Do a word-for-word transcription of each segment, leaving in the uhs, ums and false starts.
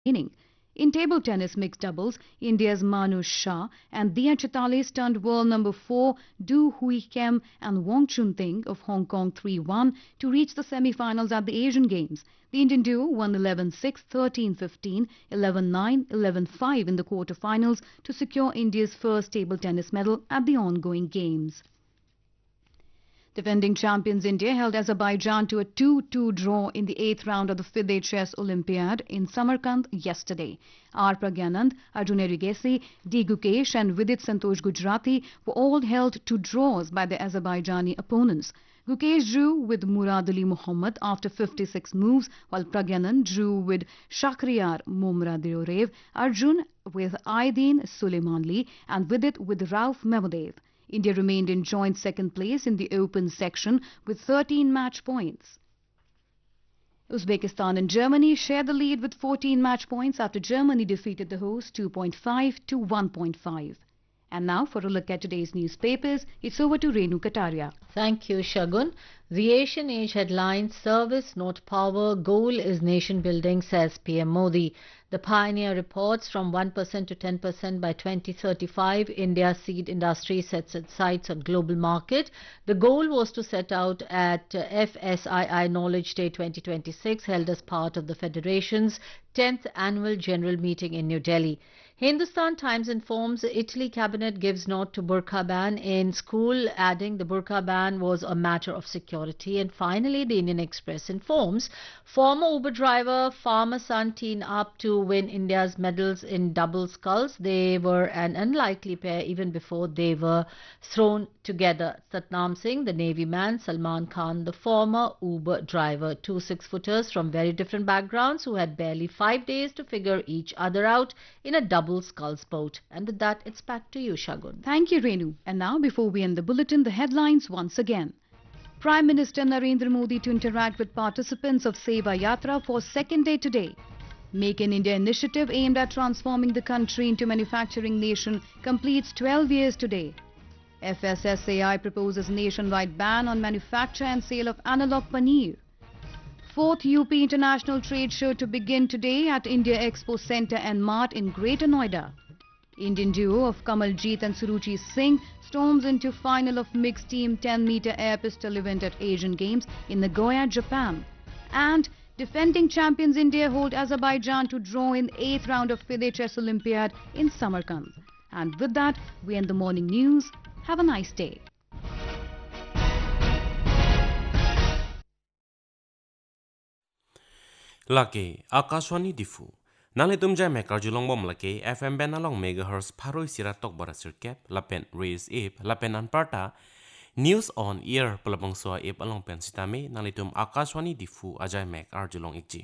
inning. In table tennis mixed doubles, India's Manu Shah and Dia Chitale stunned world number four Du Hui Kem and Wong Chun Ting of Hong Kong three one to reach the semi-finals at the Asian Games. The Indian duo won eleven six, thirteen fifteen, eleven nine, eleven five in the quarter-finals to secure India's first table tennis medal at the ongoing Games. Defending champions India held Azerbaijan to a two two draw in the eighth round of the FIDE Chess Olympiad in Samarkand yesterday. R. Pragyanand, Arjun Erigesi, D. Gukesh and Vidit Santosh Gujarati were all held to draws by their Azerbaijani opponents. Gukesh drew with Murad Ali Muhammad after fifty-six moves, while Pragyanand drew with Shakhriyar Momradiorev, Arjun with Aydin Suleimanli and Vidit with Rauf Mehmodev. India remained in joint second place in the open section with thirteen match points. Uzbekistan and Germany share the lead with fourteen match points after Germany defeated the hosts two point five to one point five. And now for a look at today's newspapers, it's over to Renu Kataria. Thank you, Shagun. The Asian Age headline, Service Not Power, Goal is Nation Building, says P M Modi. The Pioneer reports from one percent to ten percent by twenty thirty-five, India's seed industry sets its sights on global market. The goal was to set out at F S I I Knowledge Day twenty twenty-six, held as part of the Federation's tenth Annual General Meeting in New Delhi. Hindustan Times informs Italy cabinet gives nod to burqa ban in school, adding the burqa ban was a matter of security. And finally, the Indian Express informs former Uber driver, farmer son team up to win India's medals in double sculls. They were an unlikely pair even before they were thrown together. Satnam Singh, the Navy man, Salman Khan, the former Uber driver. Two six-footers from very different backgrounds who had barely five days to figure each other out in a double sculls boat. And with that, it's back to you, Shagun. Thank you, Renu. And now, before we end the bulletin, the headlines once again. Prime Minister Narendra Modi to interact with participants of Seva Yatra for second day today. Make in India initiative aimed at transforming the country into a manufacturing nation completes twelve years today. F S S A I proposes nationwide ban on manufacture and sale of analog paneer. Fourth U P International Trade Show to begin today at India Expo Centre and Mart in Greater Noida. Indian duo of Kamaljeet and Suruchi Singh storms into final of mixed team ten meter air pistol event at Asian Games in Nagoya, Japan. And defending champions India hold Azerbaijan to draw in eighth round of FIDE Chess Olympiad in Samarkand. And with that, we end the morning news. Have a nice day. Lake Akashwani Difu Nali tumjai mekar julong bom lake F M ben along megahertz paroi siratok barasir kep lapen raise ip lapen anparta news on air pelabang soa ip along pen sitame nali tum Akashwani Difu ajai mekar julong ikji.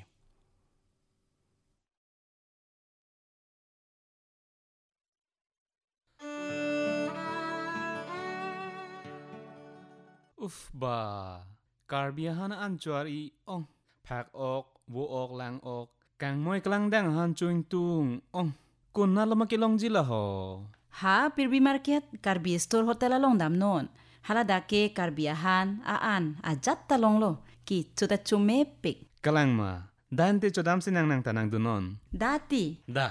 Uf ba karbiyahan anjuari ong phak ok wo ok lang ok kang moy klang dang han chuing tung ong kun na lama kilong jila ho ha pirbi market karbi store hotel along dam non halada ke karbiyahan aan ajat talong lo ki chuta chume pik kalang ma dante chodam sinang nang tanang dunon dati da